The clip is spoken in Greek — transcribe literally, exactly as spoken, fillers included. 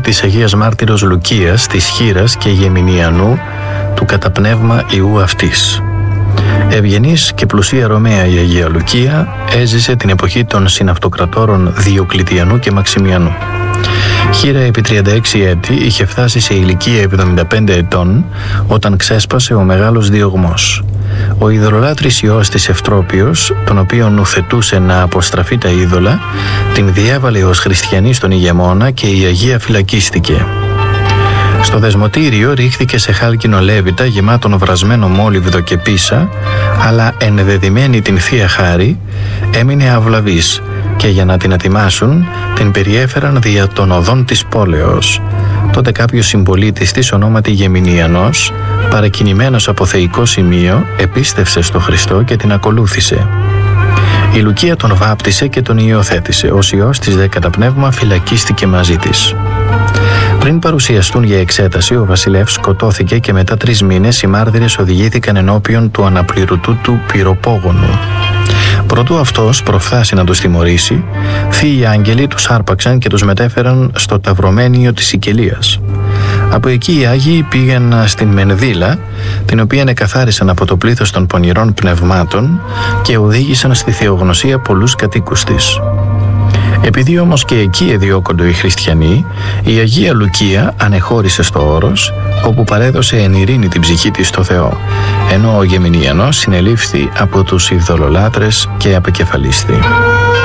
της Αγίας Μάρτυρος Λουκίας, της Χήρας και Γεμινιανού, του καταπνεύμα Ιού αυτής. Ευγενής και πλουσία Ρωμαία η Αγία Λουκία έζησε την εποχή των συναυτοκρατόρων Διοκλητιανού και Μαξιμιανού. Χήρα επί τριάντα έξι έτη είχε φτάσει σε ηλικία εβδομήντα πέντε ετών όταν ξέσπασε ο μεγάλος διωγμός. Ο ειδωλολάτρης ιός της Ευτρόπιος, τον οποίον νουθετούσε να αποστραφεί τα είδωλα, την διέβαλε ως χριστιανή στον ηγεμόνα και η Αγία φυλακίστηκε. Στο δεσμοτήριο ρίχθηκε σε χάλκινο λέβητα γεμάτον βρασμένο μόλιβδο και πίσα, αλλά ενδεδειμένη την Θεία Χάρη έμεινε αυλαβής και για να την ατιμάσουν την περιέφεραν δια των οδών της πόλεως. Τότε κάποιος συμπολίτης της ονόματι Γεμινιανός, παρακινημένος από θεϊκό σημείο, επίστευσε στο Χριστό και την ακολούθησε. Η Λουκία τον βάπτισε και τον υιοθέτησε. Ως ιός της δε κατά πνεύμα φυλακίστηκε μαζί της. Πριν παρουσιαστούν για εξέταση, ο βασιλεύς σκοτώθηκε και μετά τρεις μήνες οι μάρτυρες οδηγήθηκαν ενώπιον του αναπληρωτού του Πυροπόγονου. Προτού αυτός προφθάσει να τους τιμωρήσει, θείοι άγγελοι τους άρπαξαν και τους μετέφεραν στο ταυρωμένιο της Σικελίας. Από εκεί οι Άγιοι πήγαν στην Μενδύλα, την οποία εκαθάρισαν από το πλήθος των πονηρών πνευμάτων και οδήγησαν στη θεογνωσία πολλούς κατοίκους της. Επειδή όμως και εκεί εδιώκοντο οι χριστιανοί, η Αγία Λουκία ανεχώρησε στο Όρος, όπου παρέδωσε εν ειρήνη την ψυχή της στο Θεό, ενώ ο Γεμινιανός συνελήφθη από τους ειδωλολάτρες και απεκεφαλίσθη.